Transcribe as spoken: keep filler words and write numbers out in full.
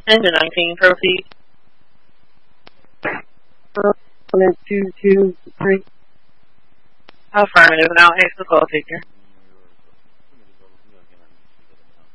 Engine nineteen, proceed. One, two, two, three. Affirmative, now exit call taker.